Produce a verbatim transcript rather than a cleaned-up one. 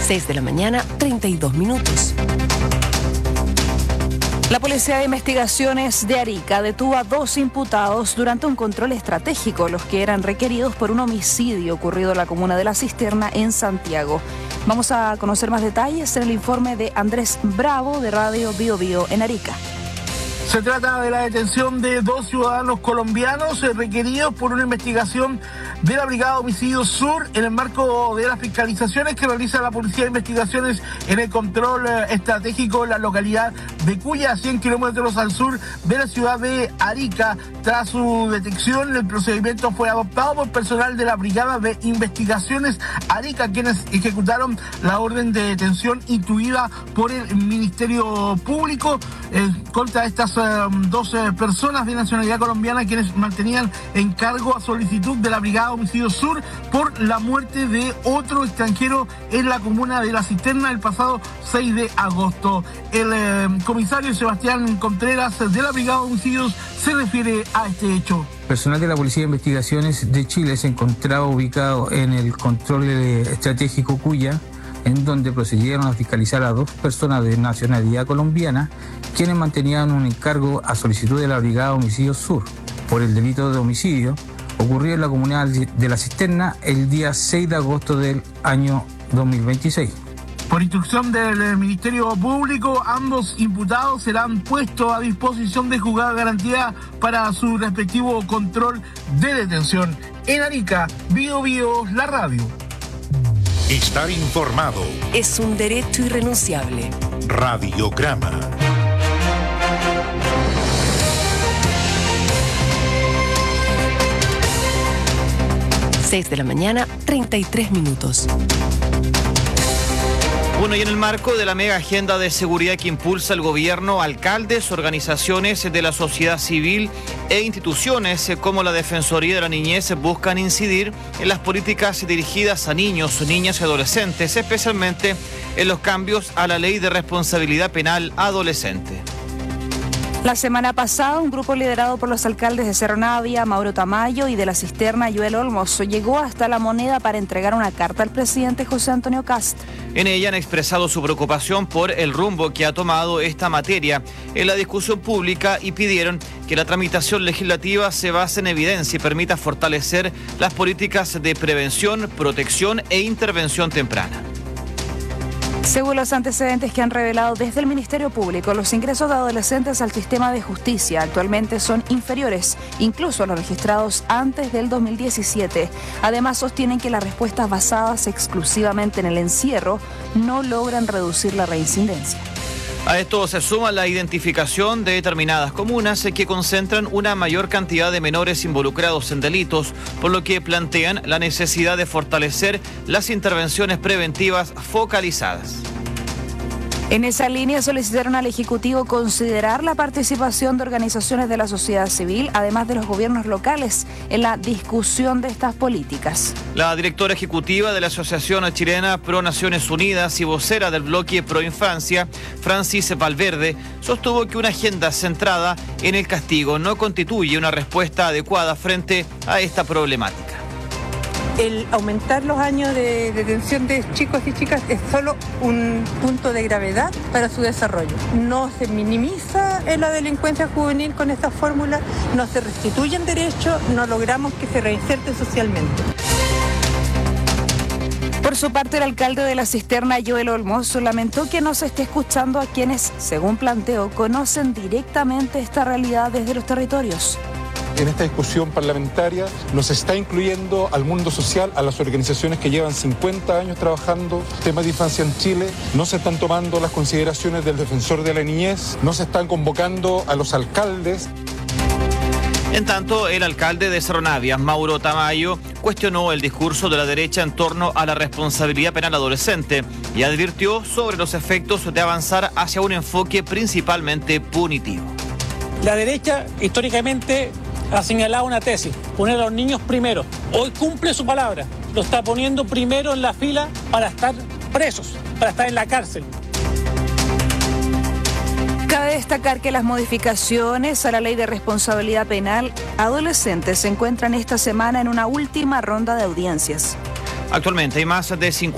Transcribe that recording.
seis de la mañana, treinta y dos minutos. La Policía de Investigaciones de Arica detuvo a dos imputados durante un control estratégico, los que eran requeridos por un homicidio ocurrido en la comuna de La Cisterna, en Santiago. Vamos a conocer más detalles en el informe de Andrés Bravo, de Radio Bio Bio en Arica. Se trata de la detención de dos ciudadanos colombianos requeridos por una investigación de la Brigada Homicidios Sur en el marco de las fiscalizaciones que realiza la Policía de Investigaciones en el control estratégico en la localidad de Cuya, a cien kilómetros al sur de la ciudad de Arica. Tras su detección, el procedimiento fue adoptado por personal de la Brigada de Investigaciones Arica, quienes ejecutaron la orden de detención intuida por el Ministerio Público eh, contra estas eh, dos eh, personas de nacionalidad colombiana, quienes mantenían en cargo a solicitud de la Brigada Homicidios Sur por la muerte de otro extranjero en la comuna de La Cisterna el pasado seis de agosto. El eh, comisario Sebastián Contreras de la Brigada Homicidios se refiere a este hecho. Personal de la Policía de Investigaciones de Chile se encontraba ubicado en el control estratégico Cuya, en donde procedieron a fiscalizar a dos personas de nacionalidad colombiana, quienes mantenían un encargo a solicitud de la Brigada Homicidios Sur por el delito de homicidio ocurrido en la comunidad de La Cisterna el día seis de agosto del año dos mil veintiséis. Por instrucción del Ministerio Público, ambos imputados serán puestos a disposición de juzgado de garantía para su respectivo control de detención. En Arica, Bio Bio, la radio. Estar informado es un derecho irrenunciable. Radiograma. seis de la mañana, treinta y tres minutos. Bueno, y en el marco de la mega agenda de seguridad que impulsa el gobierno, alcaldes, organizaciones de la sociedad civil e instituciones como la Defensoría de la Niñez buscan incidir en las políticas dirigidas a niños, niñas y adolescentes, especialmente en los cambios a la Ley de Responsabilidad Penal Adolescente. La semana pasada, un grupo liderado por los alcaldes de Cerro Navia, Mauro Tamayo, y de La Cisterna, Joel Olmos, llegó hasta La Moneda para entregar una carta al presidente José Antonio Kast. En ella han expresado su preocupación por el rumbo que ha tomado esta materia en la discusión pública y pidieron que la tramitación legislativa se base en evidencia y permita fortalecer las políticas de prevención, protección e intervención temprana. Según los antecedentes que han revelado desde el Ministerio Público, los ingresos de adolescentes al sistema de justicia actualmente son inferiores, incluso a los registrados antes del dos mil diecisiete. Además, sostienen que las respuestas basadas exclusivamente en el encierro no logran reducir la reincidencia. A esto se suma la identificación de determinadas comunas que concentran una mayor cantidad de menores involucrados en delitos, por lo que plantean la necesidad de fortalecer las intervenciones preventivas focalizadas. En esa línea solicitaron al Ejecutivo considerar la participación de organizaciones de la sociedad civil, además de los gobiernos locales, en la discusión de estas políticas. La directora ejecutiva de la Asociación Chilena Pro Naciones Unidas y vocera del bloque Pro Infancia, Francis Valverde, sostuvo que una agenda centrada en el castigo no constituye una respuesta adecuada frente a esta problemática. El aumentar los años de detención de chicos y chicas es solo un punto de gravedad para su desarrollo. No se minimiza la delincuencia juvenil con esta fórmula, no se restituyen derechos, no logramos que se reinserten socialmente. Por su parte, el alcalde de La Cisterna, Joel Olmos, lamentó que no se esté escuchando a quienes, según planteó, conocen directamente esta realidad desde los territorios. En esta discusión parlamentaria nos está incluyendo al mundo social, a las organizaciones que llevan cincuenta años trabajando temas de infancia en Chile. No se están tomando las consideraciones del defensor de la niñez, no se están convocando a los alcaldes. En tanto, el alcalde de Cerro Navia, Mauro Tamayo, cuestionó el discurso de la derecha en torno a la responsabilidad penal adolescente y advirtió sobre los efectos de avanzar hacia un enfoque principalmente punitivo. La derecha, históricamente, ha señalado una tesis: poner a los niños primero. Hoy cumple su palabra, lo está poniendo primero en la fila para estar presos, para estar en la cárcel. Cabe destacar que las modificaciones a la Ley de Responsabilidad Penal Adolescente se encuentran esta semana en una última ronda de audiencias. Actualmente hay más de cincuenta